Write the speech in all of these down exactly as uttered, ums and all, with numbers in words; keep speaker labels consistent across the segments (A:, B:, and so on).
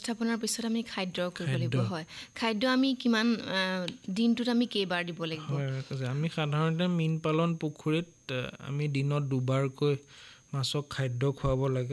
A: ব্যৱস্থাপনাৰ পিছত আমি খাদ্য কৰিব লাগিব হয় খাদ্য আমি কিমান দিনটোত আমি কেইবাৰ দিব লাগিব
B: হয় আমি সাধাৰণতে মীন পালন পুখুৰীত আমি দিনত দুবাৰকৈ মাছক খাদ্য খুৱাব লাগে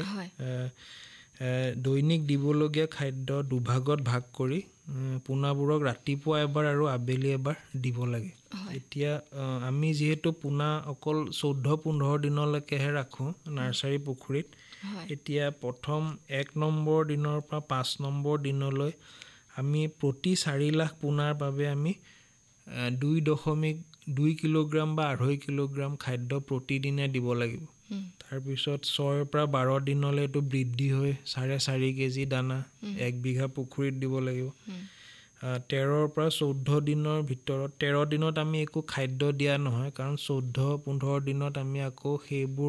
B: দৈনিক দিবলগীয়া খাদ্য দুভাগত ভাগ কৰি পোনাবোৰক ৰাতিপুৱা এবাৰ আৰু আবেলি এবাৰ দিব লাগে এতিয়া আমি যেহেতু পোনা অকল চৈধ্য পোন্ধৰ দিনলৈকেহে ৰাখোঁ নাৰ্চাৰী পুখুৰীত এতিয়া প্ৰথম এক নম্বৰ দিনৰ পৰা পাঁচ নম্বৰ দিনলৈ আমি প্ৰতি চাৰি লাখ পোনাৰ বাবে আমি দুই দশমিক দুই কিলোগ্ৰাম বা আঢ়ৈ কিলোগ্ৰাম খাদ্য প্ৰতিদিনে দিব লাগিব তাৰপিছত ছয়ৰ পৰা বাৰ দিনলৈ এইটো বৃদ্ধি হৈ চাৰে চাৰি কেজি দানা এক বিঘা পুখুৰীত দিব লাগিব তেৰৰ পৰা চৈধ্য দিনৰ ভিতৰত তেৰ দিনত আমি একো খাদ্য দিয়া নহয় কাৰণ চৈধ্য পোন্ধৰ দিনত আমি আকৌ সেইবোৰ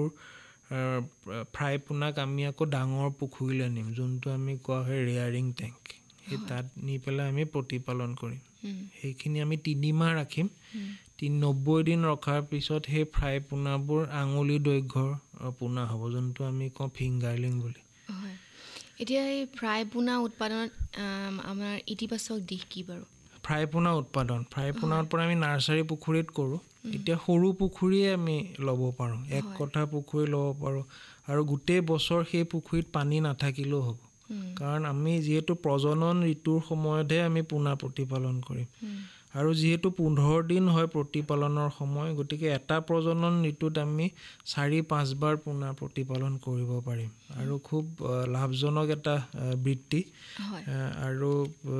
B: ফ্ৰাই পোনাক আমি আকৌ ডাঙৰ পুখুৰীলৈ নিম যোনটো আমি কোৱা হয় ৰেয়াৰিং টেংক সেই তাত নি পেলাই আমি প্ৰতিপালন কৰিম সেইখিনি আমি তিনিমাহ ৰাখিম নব্বৈ দিন ৰখাৰ পিছত সেই ফ্ৰাই পোনাবোৰ আঙুলি দৈৰ্ঘ্যৰ পোনা হ'ব যোনটো আমি কওঁ ফিংগাৰলিং বুলি
A: এতিয়া এই ফ্ৰাই পোনা উৎপাদনত আমাৰ ইতিবাচক দিশ কি বাৰু
B: ফ্ৰাই পোনা উৎপাদন ফ্ৰাই পোনাৰ পৰা আমি নাৰ্চাৰী পুখুৰীত কৰোঁ এতিয়া সৰু পুখুৰীয়ে আমি ল'ব পাৰোঁ এক কঠা পুখুৰী ল'ব পাৰোঁ আৰু গোটেই বছৰ সেই পুখুৰীত পানী নাথাকিলেও হ'ব কাৰণ আমি যিহেতু প্ৰজনন ঋতুৰ সময়তহে আমি পোনা প্ৰতিপালন কৰিম আৰু যিহেতু পোন্ধৰ দিন হয় প্ৰতিপালনৰ সময় গতিকে এটা প্ৰজনন ঋতুত আমি চাৰি পাঁচবাৰ পোনা প্ৰতিপালন কৰিব পাৰিম আৰু খুব লাভজনক এটা বৃত্তি আৰু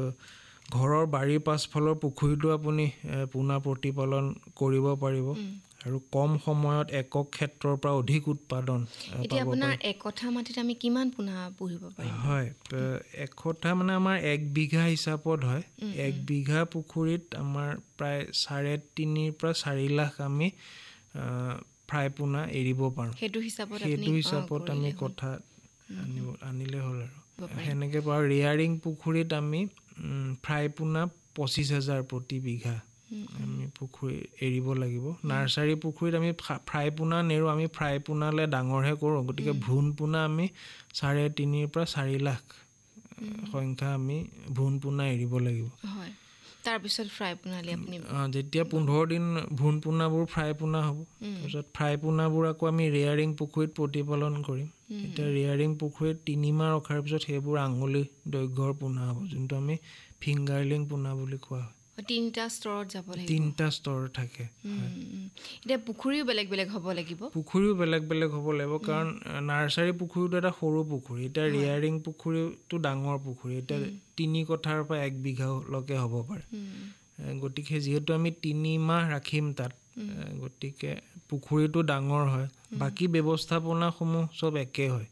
B: ঘৰৰ বাৰীৰ পাছফালৰ পুখুৰীটো আপুনি পোনা প্ৰতিপালন কৰিব পাৰিব আৰু কম সময়ত একক ক্ষেত্ৰৰ পৰা অধিক উৎপাদন
A: এতিয়া আপোনাৰ এক কঠা মাটিত আমি কিমান পোনা পুহিব পাৰিম
B: হয় এক কঠা মানে আমাৰ এক বিঘা হিচাপত হয় এক বিঘা পুখুৰীত আমাৰ প্ৰায় চাৰে তিনিৰ পৰা চাৰি লাখ আমি ফ্ৰাই পোনা এৰিব পাৰোঁ
A: সেইটো হিচাপত
B: সেইটো হিচাপত আমি কঠা আনিব আনিলে হ'ল আৰু সেনেকৈ বাৰু ৰেয়াৰিং পুখুৰীত আমি ফ্ৰাই পোনা পঁচিছ হাজাৰ প্ৰতি বিঘা আমি পুখুৰী এৰিব লাগিব নাৰ্চাৰী পুখুৰীত আমি ফ্ৰাই পোনা নেৰোঁ আমি ফ্ৰাই পোনালে ডাঙৰহে কৰোঁ গতিকে ভ্ৰূণ পোনা আমি চাৰে তিনিৰ পৰা চাৰি লাখ সংখ্যা আমি ভ্ৰূণ পোনা এৰিব লাগিব
A: হয় তাৰপিছত ফ্ৰাই পোনালে আপুনি
B: যেতিয়া পোন্ধৰ দিন ভ্ৰূণ পোনাবোৰ ফ্ৰাই পোনা হ'ব তাৰপিছত ফ্ৰাই পোনাবোৰ আকৌ আমি ৰেয়াৰিং পুখুৰীত প্ৰতিপালন কৰিম এতিয়া ৰেয়াৰিং পুখুৰীত তিনিমাহ ৰখাৰ পিছত সেইবোৰ আঙুলি দৈৰ্ঘ্যৰ পোনা হ'ব যোনটো আমি ফিংগাৰলিং পোনা বুলি কোৱা হয়
A: তিনিটা স্তৰত যাব লাগিব
B: তিনিটা স্তৰ থাকে
A: এতিয়া পুখুৰীও বেলেগ বেলেগ হ'ব লাগিব
B: পুখুৰীও বেলেগ বেলেগ হ'ব লাগিব কাৰণ নাৰ্চাৰী পুখুৰীটো এটা সৰু পুখুৰী এতিয়া ৰেয়াৰিং পুখুৰীটো ডাঙৰ পুখুৰী এতিয়া তিনি কঠাৰ পৰা এক বিঘালৈকে হ'ব পাৰে গতিকে যিহেতু আমি তিনিমাহ ৰাখিম তাত গতিকে পুখুৰীটো ডাঙৰ হয় বাকী ব্যৱস্থাপনাসমূহ চব একে হয়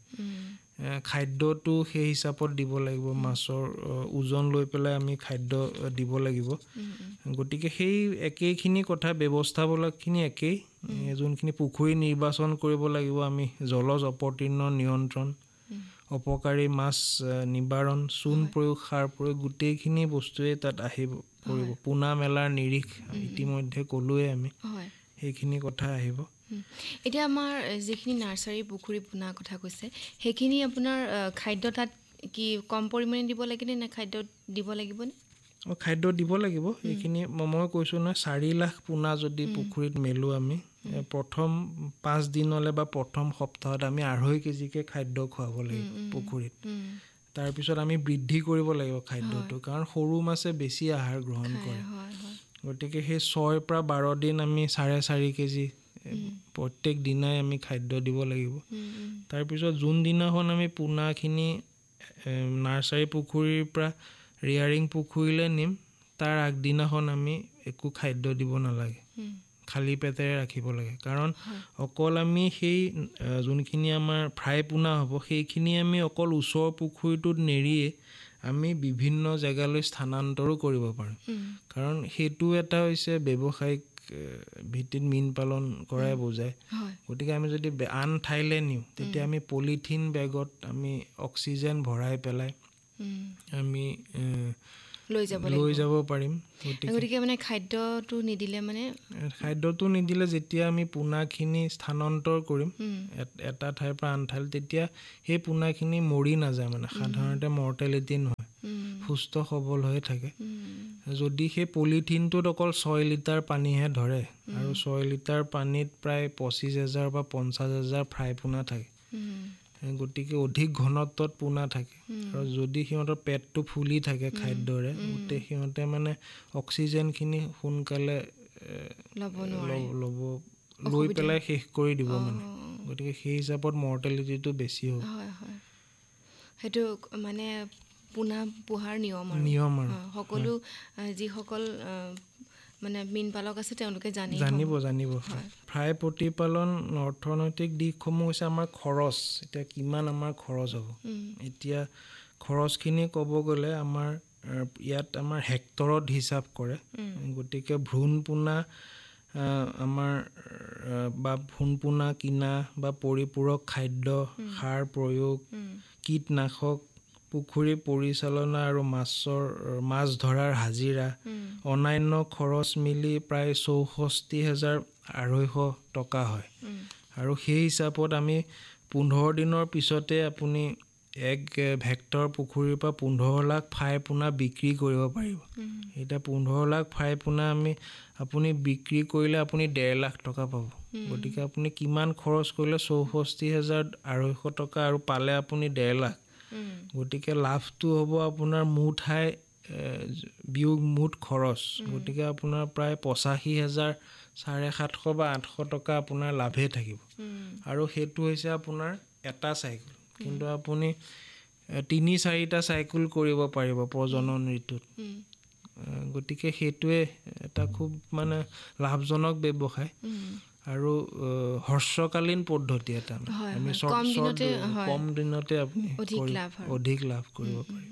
B: খাদ্যটো সেই হিচাপত দিব লাগিব মাছৰ ওজন লৈ পেলাই আমি খাদ্য দিব লাগিব গতিকে সেই একেইখিনি কথা ব্যৱস্থাপনাখিনি একেই যোনখিনি পুখুৰী নিৰ্বাচন কৰিব লাগিব আমি জলজ অপতৃণ নিয়ন্ত্ৰণ অপকাৰী মাছ নিবাৰণ চূণ প্ৰয়োগ সাৰ প্ৰয়োগ গোটেইখিনি বস্তুৱে তাত আহিব পৰিব পোনা মেলাৰ নিৰিখ ইতিমধ্যে ক'লোৱে আমি সেইখিনি কথা আহিব
A: এতিয়া আমাৰ যিখিনি নাৰ্চাৰী পুখুৰী পোনা কথা কৈছে সেইখিনি আপোনাৰ খাদ্য তাত কি কম পৰিমাণে দিব লাগে নে খাদ্য দিব লাগিব নে
B: খাদ্য দিব লাগিব এইখিনি মই কৈছোঁ নহয় চাৰি লাখ পোনা যদি পুখুৰীত মেলোঁ আমি প্ৰথম পাঁচ দিনলৈ বা প্ৰথম সপ্তাহত আমি আঢ়ৈ কেজিকৈ খাদ্য খুৱাব লাগিব পুখুৰীত তাৰপিছত আমি বৃদ্ধি কৰিব লাগিব খাদ্যটো কাৰণ সৰু মাছে বেছি আহাৰ গ্ৰহণ কৰে গতিকে সেই ছয়ৰ পৰা বাৰ দিন আমি চাৰে চাৰি কেজি প্ৰত্যেক দিনাই আমি খাদ্য দিব লাগিব তাৰপিছত যোনদিনাখন আমি পোনাখিনি নাৰ্চাৰী পুখুৰীৰ পৰা ৰেয়াৰিং পুখুৰীলৈ নিম তাৰ আগদিনাখন আমি একো খাদ্য দিব নালাগে খালী পেটেৰে ৰাখিব লাগে কাৰণ অকল আমি সেই যোনখিনি আমাৰ ফ্ৰাই পোনা হ'ব সেইখিনি আমি অকল ওচৰৰ পুখুৰীটোত নেৰিয়ে আমি বিভিন্ন জেগালৈ স্থানান্তৰো কৰিব পাৰোঁ কাৰণ সেইটো এটা হৈছে ব্যৱসায়িক ভিত্তিত মীন পালন কৰাই বুজায় গতিকে আমি যদি আন ঠাইলৈ নিওঁ তেতিয়া আমি পলিথিন বেগত আমি অক্সিজেন ভৰাই পেলাই আমি লৈ যাব লৈ যাব পাৰিম
A: গতিকে মানে খাদ্যটো নিদিলে মানে
B: খাদ্যটো নিদিলে যেতিয়া আমি পোনাখিনি স্থানান্তৰ কৰিম এটা ঠাইৰ পৰা আন ঠাইলৈ তেতিয়া সেই পোনাখিনি মৰি নাযায় মানে সাধাৰণতে মৰ্টেলিটি নহয় সুস্থ সবল হৈ থাকে। যদি সেই পলিথিনটোত অকল ছয় লিটাৰ পানীহে ধৰে আৰু ছয় লিটাৰ পানীত প্ৰায় পঁচিছ হাজাৰ বা পঞ্চাছ হাজাৰ ফ্ৰাই পোনা থাকে, গতিকে অধিক ঘনত্বত পোনা থাকে। আৰু যদি সিহঁতৰ পেটটো ফুলি থাকে খাদ্যৰে, গোটেই সিহঁতে মানে অক্সিজেনখিনি সোনকালে ল'ব লৈ পেলাই শেষ কৰি দিব মানে, গতিকে সেই হিচাপত মৰ্টেলিটিটো বেছি হ'ব।
A: সেইটো মানে পোনা পোহাৰ নিয়ম আৰু
B: নিয়ম আৰু
A: সকলো যিসকল মানে মীন পালক আছে তেওঁলোকে জানি
B: জানিব জানিব ফ্ৰাই প্ৰতিপালন অৰ্থনৈতিক দিশসমূহ হৈছে আমাৰ খৰচ। এতিয়া কিমান আমাৰ খৰচ হ'ব, এতিয়া খৰচখিনি ক'ব গ'লে আমাৰ ইয়াত আমাৰ হেক্টৰত হিচাপ কৰে। গতিকে ভ্ৰূণ পোনা আমাৰ বা ভ্ৰূণ পোনা কিনা বা পৰিপূৰক খাদ্য, সাৰ প্ৰয়োগ, কীটনাশক, পুখুৰী পৰিচালনা আৰু মাছৰ মাছ ধৰাৰ হাজিৰা, অন্যান্য খৰচ মিলি প্ৰায় চৌষষ্ঠি হাজাৰ আঢ়ৈশ টকা হয়। আৰু সেই হিচাপত আমি পোন্ধৰ দিনৰ পিছতে আপুনি এক হেক্টৰ পুখুৰীৰ পৰা পোন্ধৰ লাখ ফ্ৰাই পোনা বিক্ৰী কৰিব পাৰিব। এতিয়া পোন্ধৰ লাখ ফ্ৰাই পোনা আমি আপুনি বিক্ৰী কৰিলে আপুনি ডেৰ লাখ টকা পাব। গতিকে আপুনি কিমান খৰচ কৰিলে চৌষষ্ঠি হাজাৰ আঢ়ৈশ টকা আৰু পালে আপুনি ডেৰ লাখ। গতিকে লাভটো হ'ব আপোনাৰ মুঠ আয় বিয়োগ মুঠ খৰচ, গতিকে আপোনাৰ প্ৰায় পঁচাশী হাজাৰ চাৰে সাতশ বা আঠশ টকা আপোনাৰ লাভেই থাকিব। আৰু সেইটো হৈছে আপোনাৰ এটা চাইকেল, কিন্তু আপুনি তিনি চাৰিটা চাইকেল কৰিব পাৰিব প্ৰজনন ঋতুত। গতিকে সেইটোৱে এটা খুব মানে লাভজনক ব্যৱসায় আৰু হ্ৰস্বকালীন পদ্ধতি এটা। আমি কম দিনতে আপুনি অধিক লাভ কৰিব পাৰিব।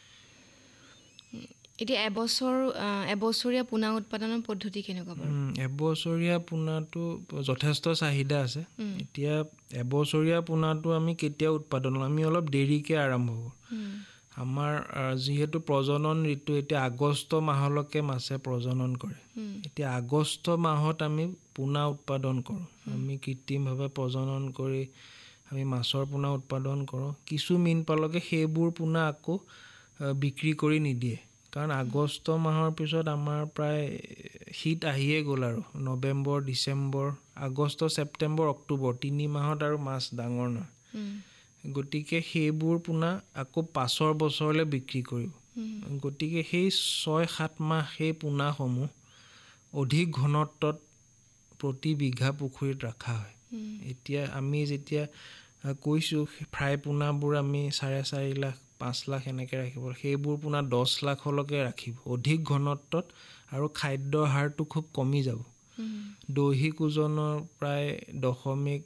A: এতিয়া এবছৰ এবছৰীয়া পোনা উৎপাদনৰ পদ্ধতি কেনেকুৱা বাৰু?
B: এবছৰীয়া পোনাটো যথেষ্ট চাহিদা আছে। এতিয়া এবছৰীয়া পোনাটো আমি কেতিয়া উৎপাদন আমি অলপ দেৰিকৈ আৰম্ভ কৰোঁ। আমাৰ যিহেতু প্ৰজনন ঋতু এতিয়া আগষ্ট মাহলৈকে মাছে প্ৰজনন কৰে। এতিয়া আগষ্ট মাহত আমি পোনা উৎপাদন কৰোঁ। আমি কৃত্ৰিমভাৱে প্ৰজনন কৰি আমি মাছৰ পোনা উৎপাদন কৰোঁ। কিছু মীন পালকে সেইবোৰ পোনা আকৌ বিক্ৰী কৰি নিদিয়ে, কাৰণ আগষ্ট মাহৰ পিছত আমাৰ প্ৰায় শীত আহিয়ে গ'ল আৰু নৱেম্বৰ, ডিচেম্বৰ, আগষ্ট, ছেপ্টেম্বৰ, অক্টোবৰ তিনি মাহত আৰু মাছ ডাঙৰ নহয়। গতিকে সেইবোৰ পোনা আকৌ পাছৰ বছৰলৈ বিক্ৰী কৰিব। গতিকে সেই ছয় সাত মাহ সেই পোনাসমূহ অধিক ঘনত্বত প্ৰতি বিঘা পুখুৰীত ৰখা হয়। এতিয়া আমি যেতিয়া কৈছোঁ ফ্ৰাই পোনাবোৰ আমি চাৰে চাৰি লাখ পাঁচ লাখ এনেকৈ ৰাখিব, সেইবোৰ পোনা দহ লাখলৈকে ৰাখিব অধিক ঘনত্বত, আৰু খাদ্যৰ হাৰটো খুব কমি যাব। দৈহিক ওজনৰ প্ৰায় দশমিক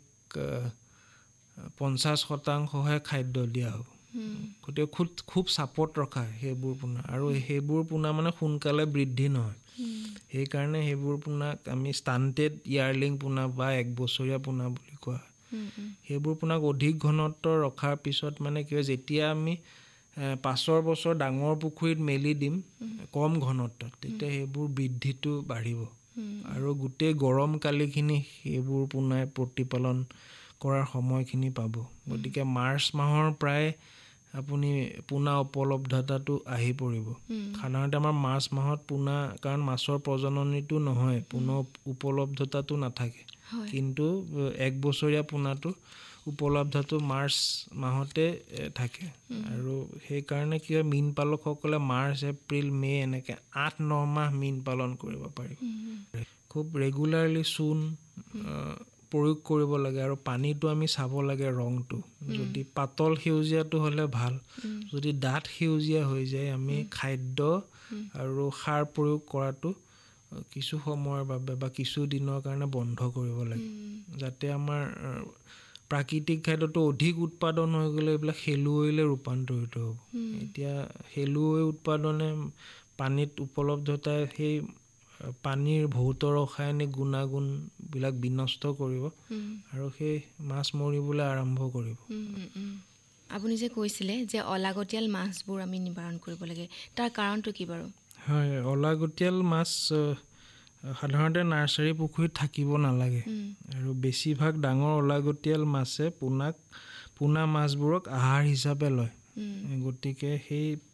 B: পঞ্চাছ শতাংশহে খাদ্য দিয়া হ'ব। গতিকে খুব খুব চাপত ৰখা সেইবোৰ পোনা, আৰু সেইবোৰ পোনা মানে সোনকালে বৃদ্ধি নহয়। সেইকাৰণে সেইবোৰ পোনাক আমি ষ্টাণ্টেড ইয়াৰলিং পোনা বা এক বছৰীয়া পোনা বুলি কোৱা হয়। সেইবোৰ পোনাক অধিক ঘনত্ব ৰখাৰ পিছত মানে কি হয়, যেতিয়া আমি পাছৰ বছৰ ডাঙৰ পুখুৰীত মেলি দিম কম ঘনত্বত, তেতিয়া সেইবোৰ বৃদ্ধিটো বাঢ়িব আৰু গোটেই গৰম কালিখিনি সেইবোৰ পোনাই প্ৰতিপালন কৰাৰ সময়খিনি পাব। গতিকে মাৰ্চ মাহৰ প্ৰায় আপুনি পোনা উপলব্ধতাটো আহি পৰিব। সাধাৰণতে আমাৰ মাৰ্চ মাহত পোনা, কাৰণ মাছৰ প্ৰজননীটো নহয়, পোনা উপলব্ধতাটো নাথাকে, কিন্তু এক বছৰীয়া পোনাটো উপলব্ধটো মাৰ্চ মাহতে থাকে। আৰু সেইকাৰণে কি হয়, মীন পালকসকলে মাৰ্চ, এপ্ৰিল, মে এনেকৈ আঠ ন মাহ মীন পালন কৰিব পাৰিব। খুব ৰেগুলাৰলি চূণ প্ৰয়োগ কৰিব লাগে, আৰু পানীটো আমি চাব লাগে ৰংটো। যদি পাতল সেউজীয়াটো হ'লে ভাল, যদি ডাঠ সেউজীয়া হৈ যায় আমি খাদ্য আৰু সাৰ প্ৰয়োগ কৰাটো কিছু সময়ৰ বাবে বা কিছু দিনৰ কাৰণে বন্ধ কৰিব লাগে, যাতে আমাৰ প্ৰাকৃতিক খাদ্যটো অধিক উৎপাদন হৈ গ'লে এইবিলাক শেলুৱৈলৈ ৰূপান্তৰিত হ'ব। এতিয়া শেলুৱৈ উৎপাদনে পানীত উপলব্ধতাই সেই পানীৰ ভৌত ৰাসায়নিক গুণাগুণবিলাক বিনষ্ট কৰিব আৰু সেই মাছ মৰিবলৈ আৰম্ভ কৰিব।
A: আপুনি যে কৈছিলে যে অলাগতিয়াল মাছবোৰ আমি নিবাৰণ কৰিব লাগে, তাৰ কাৰণটো কি বাৰু?
B: হয়, অলাগতিয়াল মাছ সাধাৰণতে নাৰ্চাৰী পুখুৰীত থাকিব নালাগে, আৰু বেছিভাগ ডাঙৰ অলাগতিয়াল মাছে পোনাক পোনা মাছবোৰক আহাৰ হিচাপে লয়। গতিকে সেই